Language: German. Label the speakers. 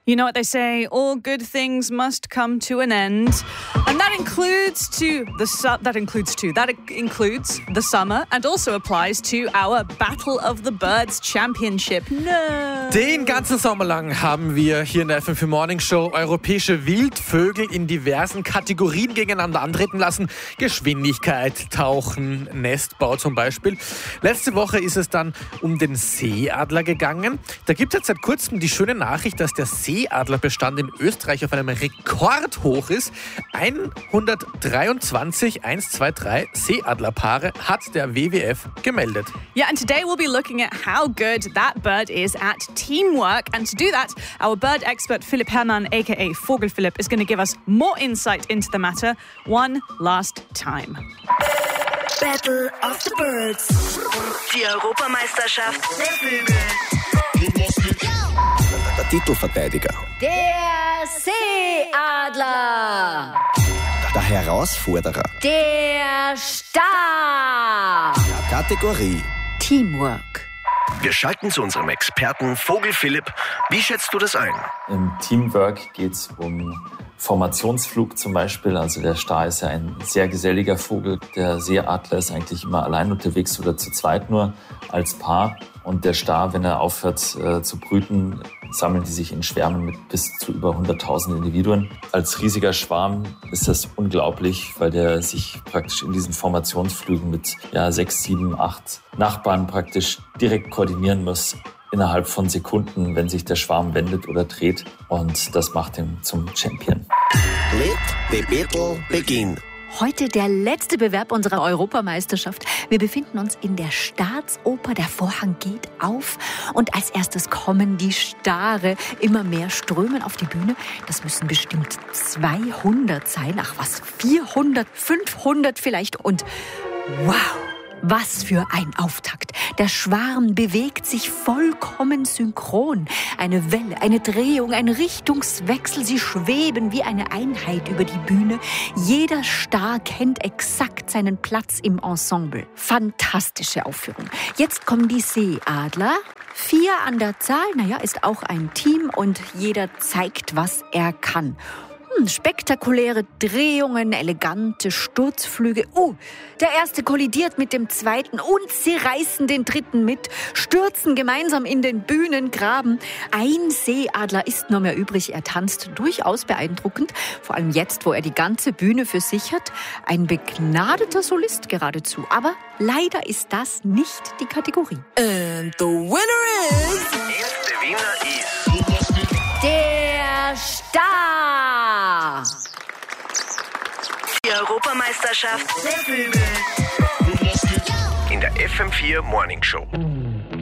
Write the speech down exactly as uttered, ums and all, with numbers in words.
Speaker 1: You know what they say, all good things must come to an end. And that includes to the su- that includes to that includes the summer and also applies to our Battle of the Birds Championship. No.
Speaker 2: Den ganzen Sommer lang haben wir hier in der F M vier Morning Show europäische Wildvögel in diversen Kategorien gegeneinander antreten lassen. Geschwindigkeit, Tauchen, Nestbau zum Beispiel. Letzte Woche ist es dann um den Seeadler gegangen. Da gibt es jetzt seit kurzem die schöne Nachricht, dass der Seeadlerbestand in Österreich auf einem Rekordhoch ist. hundertdreiundzwanzig, eins, zwei, drei Seeadlerpaare hat der W W F gemeldet.
Speaker 1: Yeah, and today we'll be looking at how good that bird is at teamwork. And to do that, our bird expert Philipp Herrmann, aka Vogel Philipp, is going to give us more insight into the matter one last time.
Speaker 3: Battle of the Birds. Die Europameisterschaft der Vögel.
Speaker 4: Der Titelverteidiger.
Speaker 5: Der Seeadler.
Speaker 4: Der Herausforderer.
Speaker 5: Der Star.
Speaker 4: Kategorie
Speaker 5: Teamwork.
Speaker 6: Wir schalten zu unserem Experten Vogel Philipp. Wie schätzt du das ein?
Speaker 7: Im Teamwork geht es um Formationsflug zum Beispiel. Also der Star ist ja ein sehr geselliger Vogel. Der Seeadler ist eigentlich immer allein unterwegs oder zu zweit nur als Paar. Und der Star, wenn er aufhört äh, zu brüten, sammeln die sich in Schwärmen mit bis zu über hunderttausend Individuen. Als riesiger Schwarm ist das unglaublich, weil der sich praktisch in diesen Formationsflügen mit ja, sechs, sieben, acht Nachbarn praktisch direkt koordinieren muss. Innerhalb von Sekunden, wenn sich der Schwarm wendet oder dreht. Und das macht ihn zum Champion.
Speaker 4: Let the battle begin.
Speaker 5: Heute der letzte Bewerb unserer Europameisterschaft. Wir befinden uns in der Staatsoper. Der Vorhang geht auf und als erstes kommen die Stare. Immer mehr strömen auf die Bühne. Das müssen bestimmt zweihundert sein. Ach was, vierhundert, fünfhundert vielleicht. Und wow! Was für ein Auftakt. Der Schwarm bewegt sich vollkommen synchron. Eine Welle, eine Drehung, ein Richtungswechsel. Sie schweben wie eine Einheit über die Bühne. Jeder Star kennt exakt seinen Platz im Ensemble. Fantastische Aufführung. Jetzt kommen die Seeadler. Vier an der Zahl, naja, ist auch ein Team und jeder zeigt, was er kann. Spektakuläre Drehungen, elegante Sturzflüge. Oh, der erste kollidiert mit dem zweiten und sie reißen den dritten mit, stürzen gemeinsam in den Bühnengraben. Ein Seeadler ist nur mehr übrig. Er tanzt durchaus beeindruckend, vor allem jetzt, wo er die ganze Bühne für sich hat. Ein begnadeter Solist geradezu. Aber leider ist das nicht die Kategorie.
Speaker 3: And the winner is...
Speaker 6: Der Winner ist...
Speaker 5: Der Star.
Speaker 3: Die Europameisterschaft der Vögel.
Speaker 6: In der F M vier Morning Show.